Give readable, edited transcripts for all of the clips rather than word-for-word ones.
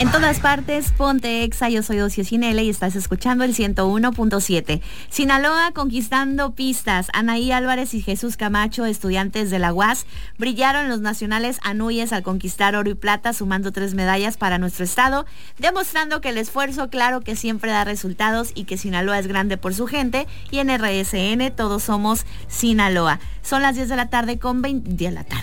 En todas partes, ponte Exa, yo soy Ocio Cinele y estás escuchando el 101.7. Sinaloa conquistando pistas. Anaí Álvarez y Jesús Camacho, estudiantes de la UAS, brillaron los nacionales Anuyes al conquistar oro y plata, sumando 3 medallas para nuestro estado, demostrando que el esfuerzo, claro que siempre da resultados y que Sinaloa es grande por su gente, y en RSN todos somos Sinaloa. Son las 10 de la tarde con 10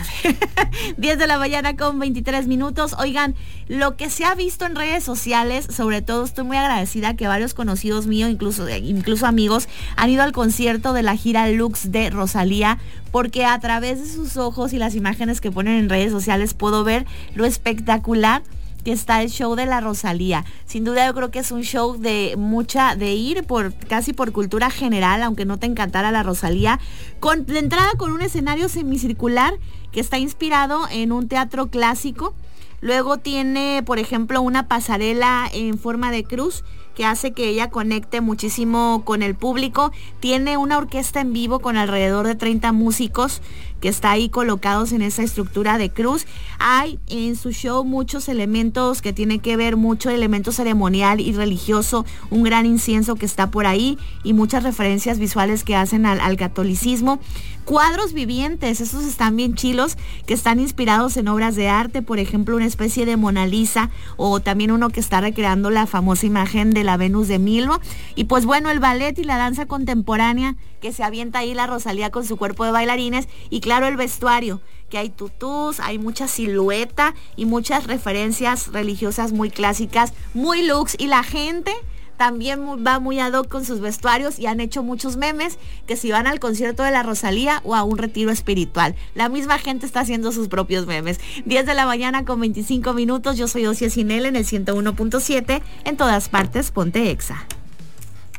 de la mañana con 23 minutos. Oigan, lo que se ha visto en redes sociales, sobre todo estoy muy agradecida que varios conocidos míos, incluso amigos, han ido al concierto de la gira Lux de Rosalía, porque a través de sus ojos y las imágenes que ponen en redes sociales puedo ver lo espectacular que está el show de la Rosalía. Sin duda yo creo que es un show de ir casi por cultura general, aunque no te encantara la Rosalía, de entrada con un escenario semicircular que está inspirado en un teatro clásico. Luego tiene, por ejemplo, una pasarela en forma de cruz que hace que ella conecte muchísimo con el público. Tiene una orquesta en vivo con alrededor de 30 músicos que está ahí colocados en esa estructura de cruz. Hay en su show muchos elementos que tienen que ver, mucho elemento ceremonial y religioso, un gran incienso que está por ahí y muchas referencias visuales que hacen al catolicismo. Cuadros vivientes, esos están bien chilos, que están inspirados en obras de arte, por ejemplo, una especie de Mona Lisa, o también uno que está recreando la famosa imagen de la Venus de Milo. Y pues bueno, el ballet y la danza contemporánea que se avienta ahí la Rosalía con su cuerpo de bailarines, y claro, el vestuario, que hay tutús, hay mucha silueta y muchas referencias religiosas muy clásicas, muy lux, y la gente también va muy ad hoc con sus vestuarios y han hecho muchos memes que si van al concierto de la Rosalía o a un retiro espiritual. La misma gente está haciendo sus propios memes. 10 de la mañana con 25 minutos. Yo soy Ocio Cinele en el 101.7. En todas partes, ponte Exa.